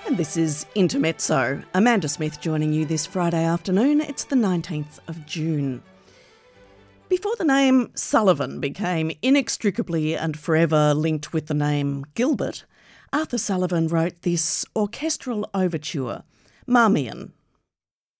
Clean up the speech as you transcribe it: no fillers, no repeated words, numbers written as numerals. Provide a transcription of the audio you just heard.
And this is Intermezzo. Amanda Smith joining you this Friday afternoon. It's the 19th of June. Before the name Sullivan became inextricably and forever linked with the name Gilbert, Arthur Sullivan wrote this orchestral overture, Marmion,